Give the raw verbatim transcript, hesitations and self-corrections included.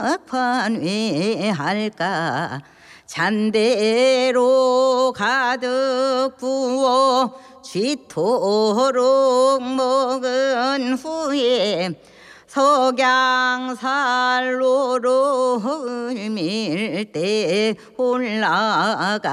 막판 왜 할까 잔대로 가득 부어 쥐토록 먹은 후에 석양살로를 밀 때 올라가